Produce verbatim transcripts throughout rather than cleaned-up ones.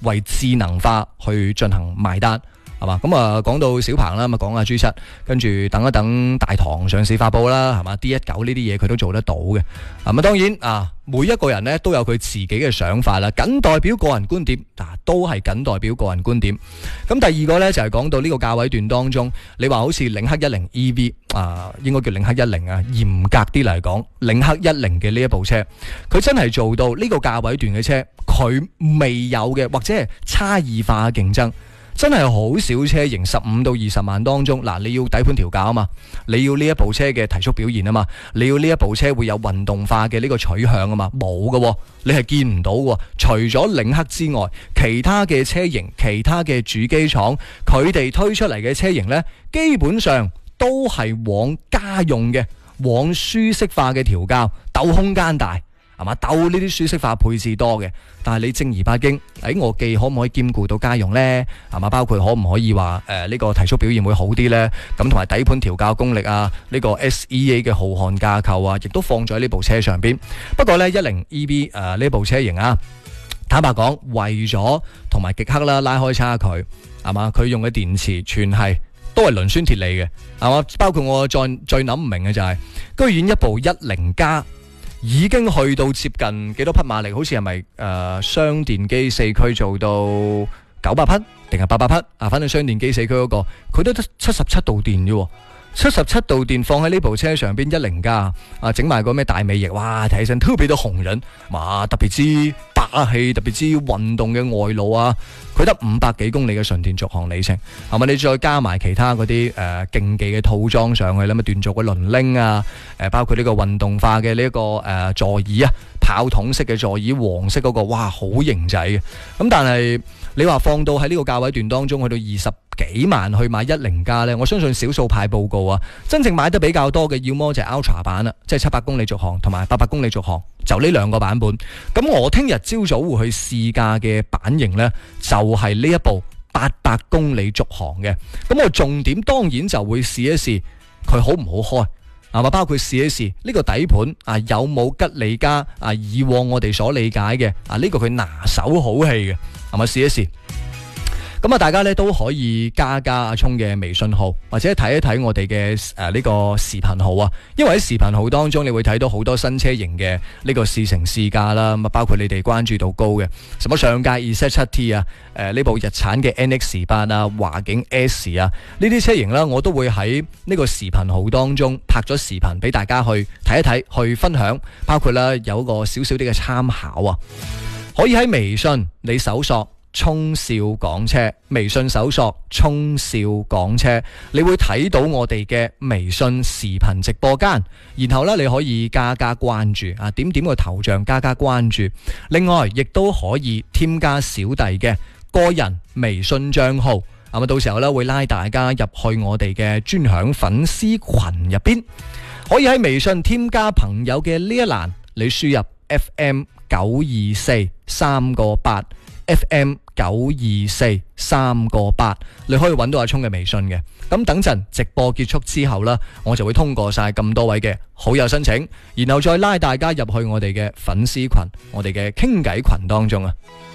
為智能化去進行埋單。係嘛？咁啊，講到小鵬啦，咁啊講下 G 七，跟住等一等大唐上市發佈啦，係嘛 ？D 十九呢啲嘢佢都做得到嘅。咁啊，當然啊，每一個人呢都有佢自己嘅想法啦，僅代表個人觀點，嗱、啊、都係僅代表個人觀點。咁第二個呢，就係、是、講到呢個價位段當中，你話好似領克一零 E V 啊，應該叫領克一零啊，嚴格啲嚟講，領克一零嘅呢一部車，佢真係做到呢個價位段嘅車，佢未有嘅或者係差異化嘅競爭。真係好少車型十五到二十萬當中，嗱，你要底盤調教啊嘛，你要呢一部車嘅提速表現啊嘛，你要呢一部車會有運動化嘅呢個取向啊嘛，冇嘅，你係見唔到嘅。除咗領克之外，其他嘅車型、其他嘅主機廠，佢哋推出嚟嘅車型呢，基本上都係往家用嘅、往舒適化嘅調教，鬥空間大。係嘛，鬥呢啲舒適化配置多嘅，但係你正兒八經，誒，我既可唔可以兼顧到家用呢？係嘛，包括可唔可以話誒呢個提速表現會好啲呢？咁同埋底盤調教功力啊，呢、這個 S E A 嘅浩瀚架構啊，亦都放咗喺呢部車上邊。不過呢，一零 E V 誒呢部車型啊，坦白講，為咗同埋極氪啦拉開差距，係嘛，佢用嘅電池全係都係磷酸鐵鋰嘅，係嘛，包括我再最諗唔明嘅就係、是，居然一部一零加。已經去到接近幾多匹馬力？好似係咪誒雙電機四驅做到九百匹定係八百匹啊？反正雙電機四驅嗰、那個佢都得七十七度電啫，七十七度電放喺呢部車上邊一零加啊，整埋個咩大尾翼，哇！睇起身特別的紅人，哇！特別之霸氣，特別之運動嘅外露啊！佢得五百幾公里嘅純電續航里程，係咪？你再加埋其他嗰啲誒競技嘅套裝上去啦，咁啊斷續嘅輪鈴啊，誒包括呢個運動化嘅呢一個誒、呃、座椅啊，炮筒式嘅座椅，黃色嗰、那個，哇，好型仔嘅。咁但係你話放到喺呢個價位段當中，去到二十幾萬去買一零加呢，我相信少數派報告啊，真正買得比較多嘅，要麼就係 Ultra 版啦，即係七百公里續航同埋八百公里續航，就呢兩個版本。咁我聽日朝早會去試駕嘅版型呢，就係呢一部八百公里續航嘅。咁我重點當然就會試一試佢好唔好開，係嘛？包括試一試呢個底盤啊，有冇吉利加啊以往我哋所理解嘅啊呢個佢拿手好戲嘅，係咪？試一試。咁啊，大家咧都可以加加阿聰嘅微信號，或者睇一睇我哋嘅誒呢個視頻號啊。因為喺視頻號當中，你會睇到好多新車型嘅呢個試乘試駕啦。咁啊，包括你哋關注度高嘅，什麼上屆 Z 七 T 啊，誒呢部日產嘅 N X 八啊，華景 S 啊，呢啲車型啦，我都會喺呢個視頻號當中拍咗視頻俾大家去睇一睇，去分享，包括啦有個少少啲嘅參考啊。可以喺微信你搜索聰少講車，微信搜索聰少講車，你會睇到我哋嘅微信視頻直播間，然後咧你可以加加關注啊，點點個頭像加加關注。另外亦都可以添加小弟嘅個人微信賬號，咁啊到時候咧會拉大家入去我哋嘅專享粉絲群入邊，可以喺微信添加朋友嘅呢一欄，你輸入 F M 九二四三個八 F M 九二四三個八，你可以揾到阿聰嘅微信嘅。咁等陣直播結束之後呢，我就會通過晒咁多位嘅好友申請，然後再拉大家入去我哋嘅粉絲群，我哋嘅傾偈群當中啊。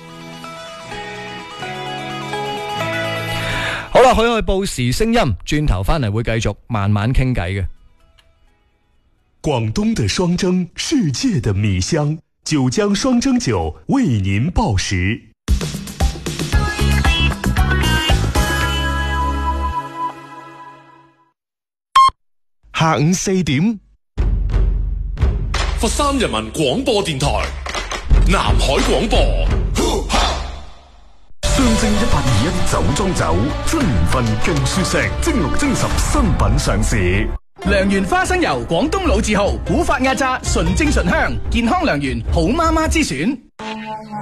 好啦，去去報時聲音，轉頭翻嚟會繼續慢慢傾偈嘅。 廣東的雙蒸，世界的米香，九江雙蒸酒為您報時。下午四點， 佛山人民廣播電台南海廣播， 雙蒸一八二一酒莊酒，出年份更舒適，蒸六蒸十新品上市。 良緣花生油，廣東老字號，古法壓榨，純正醇香，健康良緣，好媽媽之選。